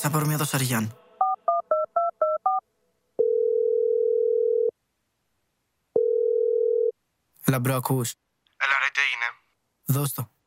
Θα πάρω μια δοσαριάν. Έλα μπρο, ακούς? Έλα ρε, τι έγινε? Δώσ' το.